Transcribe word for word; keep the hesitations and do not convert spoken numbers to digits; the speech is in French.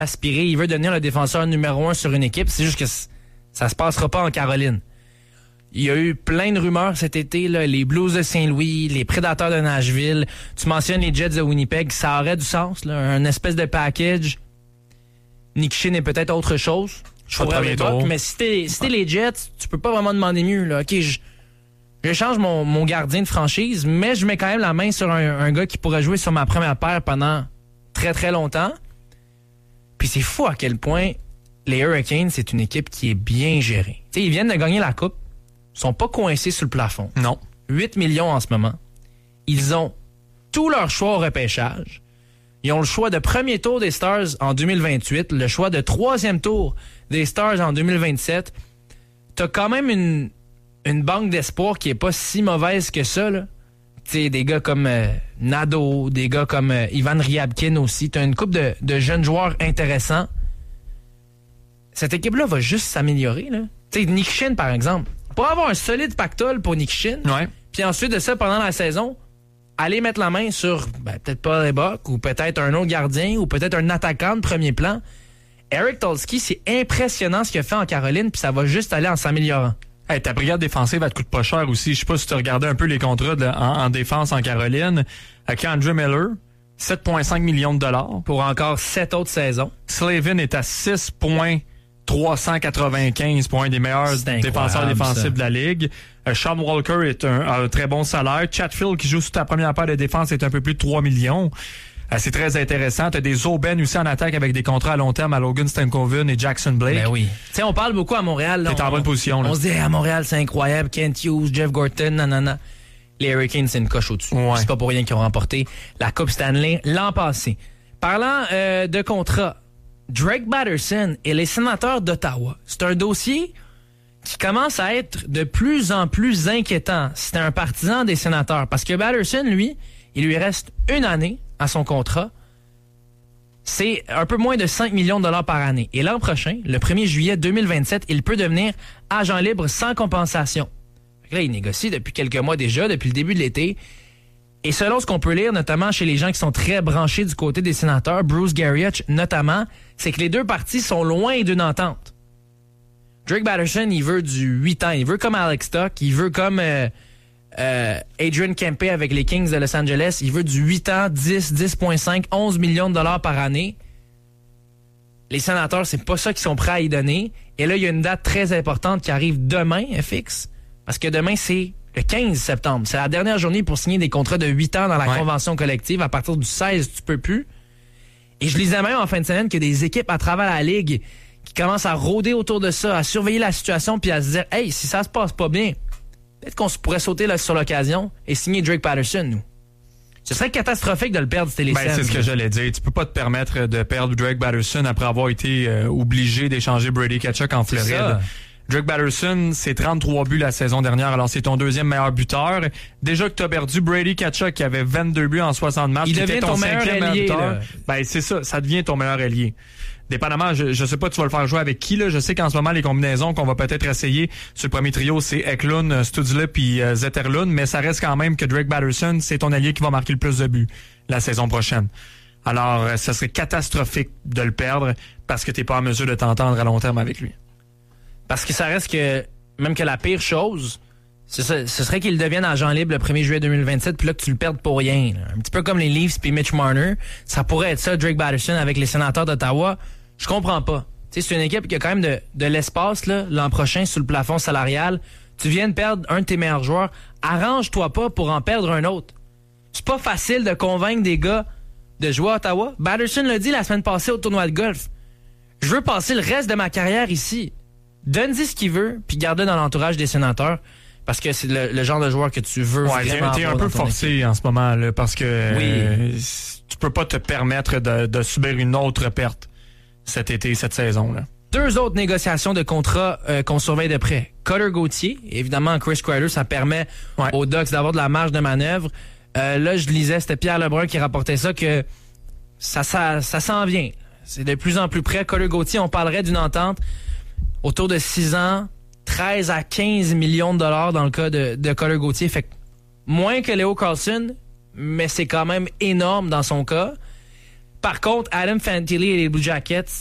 aspirer, il veut devenir le défenseur numéro un sur une équipe. C'est juste que ça se passera pas en Caroline. Il y a eu plein de rumeurs cet été, là, les Blues de Saint-Louis, les Prédateurs de Nashville. Tu mentionnes les Jets de Winnipeg, ça aurait du sens, là, un espèce de package. Nick Shinn est peut-être autre chose. Je pourrais l'époque, mais si t'es, si t'es les Jets, tu peux pas vraiment demander mieux. Là. OK, je, je change mon, mon gardien de franchise, mais je mets quand même la main sur un, un gars qui pourrait jouer sur ma première paire pendant très très longtemps. Puis c'est fou à quel point les Hurricanes, c'est une équipe qui est bien gérée. T'sais, ils viennent de gagner la Coupe. Ils sont pas coincés sur le plafond. Non. huit millions en ce moment. Ils ont tout leur choix au repêchage. Ils ont le choix de premier tour des Stars en deux mille vingt-huit, le choix de troisième tour des Stars en deux mille vingt-sept. T'as quand même une, une banque d'espoir qui est pas si mauvaise que ça, là. T'sais, des gars comme euh, Nadeau, des gars comme euh, Ivan Ryabkin aussi. T'as une couple de, de jeunes joueurs intéressants. Cette équipe-là va juste s'améliorer, là. T'sais, Nick Shinn, par exemple. Pour avoir un solide pactole pour Nick Shinn, ouais. Puis ensuite de ça, pendant la saison, aller mettre la main sur ben, peut-être Paul Hébok ou peut-être un autre gardien ou peut-être un attaquant de premier plan. Eric Tulsky, c'est impressionnant ce qu'il a fait en Caroline, puis ça va juste aller en s'améliorant. Hey, ta brigade défensive, elle te coûte pas cher aussi. Je sais pas si tu as regardé un peu les contrats de, en, en défense en Caroline. Avec Andrew Miller, sept virgule cinq millions de dollars. Pour encore sept autres saisons. Slavin est à six virgule trois cent quatre-vingt-quinze pour un des meilleurs défenseurs défensifs ça. de la Ligue. Euh, Sean Walker est un, a un très bon salaire. Chatfield, qui joue sous ta première paire de défense, est un peu plus de trois millions. Euh, c'est très intéressant. Tu as des Oben aussi en attaque avec des contrats à long terme à Logan Stankoven et Jackson Blake. Ben oui. Tu sais, on parle beaucoup à Montréal. T'es en bonne position. Là. On se dit, à Montréal, c'est incroyable. Kent Hughes, Jeff Gorton, nanana. Les Hurricanes, c'est une coche au-dessus. Ouais. C'est pas pour rien qu'ils ont remporté la Coupe Stanley l'an passé. Parlant euh, de contrat, Drake Batterson et les Sénateurs d'Ottawa. C'est un dossier qui commence à être de plus en plus inquiétant. C'est un partisan des Sénateurs. Parce que Batterson, lui, il lui reste une année à son contrat. C'est un peu moins de cinq millions de dollars par année. Et l'an prochain, le premier juillet deux mille vingt-sept, il peut devenir agent libre sans compensation. Là, il négocie depuis quelques mois déjà, depuis le début de l'été. Et selon ce qu'on peut lire, notamment chez les gens qui sont très branchés du côté des Sénateurs, Bruce Garrioch notamment, c'est que les deux parties sont loin d'une entente. Drake Batterson, il veut du huit ans. Il veut comme Alex Stock. Il veut comme euh, euh, Adrian Kempe avec les Kings de Los Angeles. Il veut du huit ans, dix, dix virgule cinq, onze millions de dollars par année. Les Sénateurs, c'est pas ça qu'ils sont prêts à y donner. Et là, il y a une date très importante qui arrive demain, F X. Parce que demain, c'est le quinze septembre. C'est la dernière journée pour signer des contrats de huit ans dans la ouais. convention collective. À partir du seize, tu peux plus. Et je lisais même en fin de semaine que des équipes à travers la Ligue qui commencent à rôder autour de ça, à surveiller la situation puis à se dire « Hey, si ça se passe pas bien, peut-être qu'on pourrait sauter là, sur l'occasion et signer Drake Batterson, nous. » Ce serait catastrophique de le perdre, c'était les ben, c'est ce que j'allais dire. Tu peux pas te permettre de perdre Drake Batterson après avoir été euh, obligé d'échanger Brady Tkachuk en Floride. Drake Batterson, c'est trente-trois buts la saison dernière, alors c'est ton deuxième meilleur buteur. Déjà que tu as perdu Brady Tkachuk qui avait vingt-deux buts en soixante matchs, il qui devient était ton, ton meilleur cinquième allié, meilleur buteur. Là. Ben c'est ça, ça devient ton meilleur allié. Dépendamment, je, je sais pas, tu vas le faire jouer avec qui, là. Je sais qu'en ce moment, les combinaisons qu'on va peut-être essayer sur le premier trio, c'est Eklund, Stützle puis euh, Zetterlund, mais ça reste quand même que Drake Batterson, c'est ton allié qui va marquer le plus de buts la saison prochaine. Alors, euh, ça serait catastrophique de le perdre parce que t'es pas en mesure de t'entendre à long terme avec lui. Parce que ça reste que, même que la pire chose, ce, ce serait qu'il devienne agent libre le premier juillet deux mille vingt-sept, puis là que tu le perdes pour rien. Là. Un petit peu comme les Leafs puis Mitch Marner. Ça pourrait être ça, Drake Batterson avec les Sénateurs d'Ottawa. Je comprends pas. T'sais, c'est une équipe qui a quand même de, de l'espace là, l'an prochain sous le plafond salarial. Tu viens de perdre un de tes meilleurs joueurs. Arrange-toi pas pour en perdre un autre. C'est pas facile de convaincre des gars de jouer à Ottawa. Batterson l'a dit la semaine passée au tournoi de golf. Je veux passer le reste de ma carrière ici. Donne-y ce qu'il veut, puis garde-le dans l'entourage des Sénateurs, parce que c'est le, le genre de joueur que tu veux ouais, vraiment t'es, t'es un peu forcé équipe. En ce moment, là, parce que oui. euh, tu peux pas te permettre de, de subir une autre perte cet été, cette saison-là. Deux autres négociations de contrats euh, qu'on surveille de près. Cutter Gauthier, évidemment, Chris Kreider, ça permet ouais. aux Ducks d'avoir de la marge de manœuvre. Euh, là, je lisais, c'était Pierre Lebrun qui rapportait ça, que ça, ça, ça s'en vient. C'est de plus en plus près. Cutter Gauthier, on parlerait d'une entente autour de six ans, treize à quinze millions de dollars dans le cas de, de Cutter Gauthier. Fait que moins que Leo Carlson, mais c'est quand même énorme dans son cas. Par contre, Adam Fantilli et les Blue Jackets,